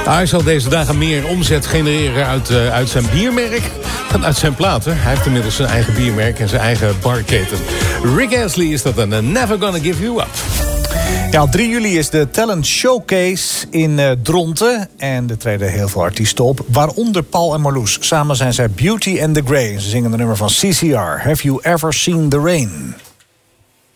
Hij zal deze dagen meer omzet genereren uit zijn biermerk dan uit zijn platen. Hij heeft inmiddels zijn eigen biermerk en zijn eigen barketen. Rick Astley is dat dan. Never Gonna Give You Up. Ja, op 3 juli is de Talent Showcase in Dronten. En er treden heel veel artiesten op, waaronder Paul en Marloes. Samen zijn zij Beauty and the Grey. Ze zingen de nummer van CCR, Have You Ever Seen the Rain?